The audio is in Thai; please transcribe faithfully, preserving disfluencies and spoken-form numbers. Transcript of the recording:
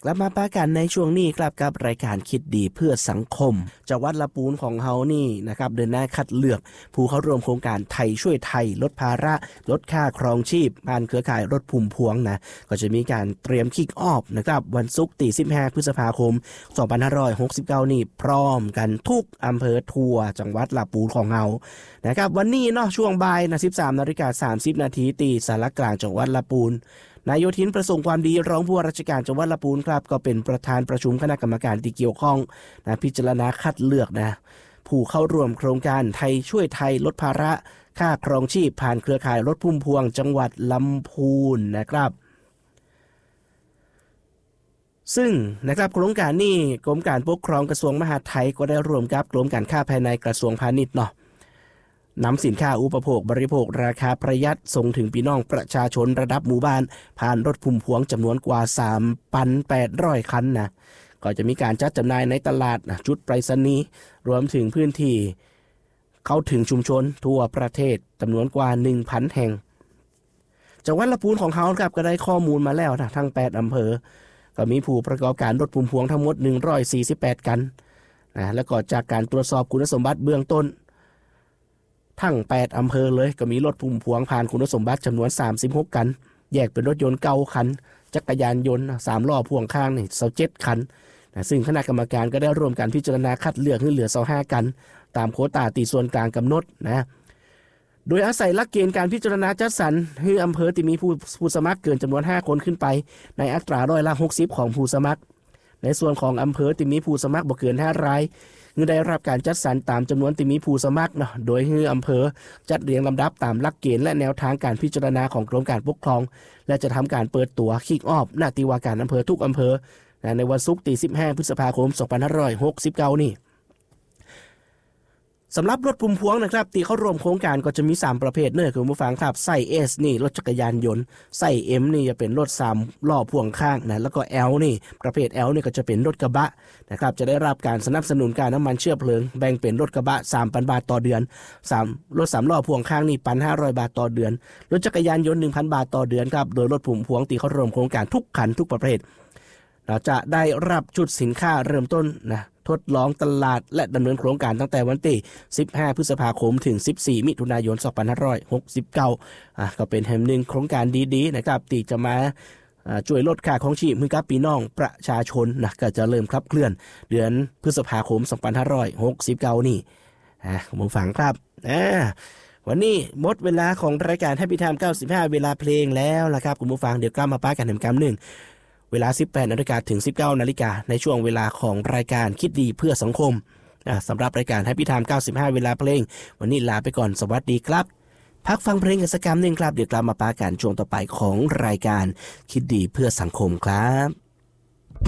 กลับมาป้ากันในช่วงนี้ครับกับรายการคิดดีเพื่อสังคมจังหวัดลำพูนของเฮานี่นะครับเดินหน้าคัดเลือกผู้เข้าร่วมโครงการไทยช่วยไทยลดภาระลดค่าครองชีพผ่านเครือข่ายรถพุ่มพวงนะก็จะมีการเตรียมคิกออฟนะครับวันศุกร์ที่สิบห้าพฤษภาคมสองพันห้าร้อยหกสิบเก้านี่พร้อมกันทุกอำเภอทั่วจังหวัดลำพูนของเฮานะครับวันนี้เนาะช่วงบ่ายนะ สิบสามนาฬิกาสามสิบนาทีตีศาลากลางจังหวัดลำพูนนายโยธินประสงค์ความดีรองผู้ว่าราชการจังหวัดลำพูนครับก็เป็นประธานประชุมคณะกรรมการที่เกี่ยวข้องนะพิจารณาคัดเลือกนะผู้เข้าร่วมโครงการไทยช่วยไทยลดภาระค่าครองชีพผ่านเครือข่ายรถพุ่มพวงจังหวัดลำพูนนะครับซึ่งนะครับโครงการนี้กรมการปกครองกระทรวงมหาดไทยก็ได้ร่วมกับกรมการค้าภายในกระทรวงพาณิชย์เนาะนำสินค้าอุปโภคบริโภคราคาประหยัดส่งถึงพี่น้องประชาชนระดับหมู่บ้านผ่านรถพุ่มพวงจำนวนกว่า สามพันแปดร้อย คันนะก็จะมีการจัดจำหน่ายในตลาดจุดไปรษณีย์รวมถึงพื้นที่เข้าถึงชุมชนทั่วประเทศจำนวนกว่า หนึ่งพัน แห่งจังหวัดลำพูนของเขาครับก็ได้ข้อมูลมาแล้วนะทั้งแปดอำเภอก็มีผู้ประกอบการรถพุ่มพวงทั้งหมดหนึ่งร้อยสี่สิบแปดกันนะแล้วก็จากการตรวจสอบคุณสมบัติเบื้องต้นทั้งแปดอำเภอเลยก็มีรถพุ่มพวงผ่านคุณสมบัติจำนวนสามสิบหกคันแยกเป็นรถยนต์เก้าคันจักรยานยนต์สามล้อพ่วงข้างนี่ยี่สิบเจ็ดคันนะซึ่งคณะกรรมการก็ได้ร่วมกันพิจารณาคัดเลือกให้เหลือยี่สิบห้ากันตามโควตาที่ส่วนกลางกำหนดนะโดยอาศัยหลักเกณฑ์การพิจารณาจัดสรรให้อำเภอที่มีผู้ผู้สมัครเกินจำนวนห้าคนขึ้นไปในอัตราร้อยละหกสิบของผู้สมัครในส่วนของอำเภอที่มีผู้สมัครบ่เกินห้ารายเงินได้รับการจัดสรรตามจำนวนที่มีผู้สมัครเนาะโดยให้อำเภอจัดเรียงลำดับตามหลักเกณฑ์และแนวทางการพิจารณาของกรมการปกครองและจะทำการเปิดตัวคิกออฟหน้าที่ว่าการอำเภอทุกอำเภอในวันศุกร์ที่สิบห้าพฤษภาคมสองพันห้าร้อยหกสิบเก้านี่สำหรับรถพุ่มพวงนะครับที่เข้าร่วมโครงการก็จะมีสามประเภทเนื่องคือผู้ฟังครับไส้ S นี่รถจักรยานยนต์ไส้ M นี่จะเป็นรถสามล้อพ่วงข้างนะแล้วก็ L นี่ประเภท L นี่ก็จะเป็นรถกระบะนะครับจะได้รับการสนับสนุนการน้ำมันเชื้อเพลิงแบ่งเป็นรถกระบะ สามพัน บาทต่อเดือนสามรถสามล้อพ่วงข้างนี่ หนึ่งพันห้าร้อย บาทต่อเดือนรถจักรยานยนต์ หนึ่งพัน บาทต่อเดือนครับโดยรถพุ่มพวงที่เข้าร่วมโครงการทุกคันทุกประเภทเราจะได้รับชุดสินค้าเริ่มต้นนะทดลองตลาดและดำเนินโครงการตั้งแต่วันที่สิบห้าพฤษภาคมถึงสิบสี่มิถุนายนสองพันห้าร้อยหกสิบเก้าอ่ะก็เป็นแห่งหนึ่งโครงการดีๆนะครับที่จะมาช่วยลดค่าครองชีพให้กับพี่น้องประชาชนนะก็จะเริ่มขับเคลื่อนเดือนพฤษภาคมสองพันห้าร้อยหกสิบเก้านี่อ่ะคุณผู้ฟังครับอ่าวันนี้หมดเวลาของรายการ Happy Time เก้าสิบห้าเวลาเพลงแล้วนะครับคุณผู้ฟังเดี๋ยวกลับมาป้ากันแห่งกำหนึ่งเวลา สิบแปดนาฬิกา ถึง สิบเก้านาฬิกาในช่วงเวลาของรายการคิดดีเพื่อสังคมสำหรับรายการ Happy Time เก้าสิบห้าเวลาเพลงวันนี้ลาไปก่อนสวัสดีครับพักฟังเพลงกันสักคำหนึ่งครับเดี๋ยวกลับมาปากันช่วงต่อไปของรายการคิดดีเพื่อสังคมครับ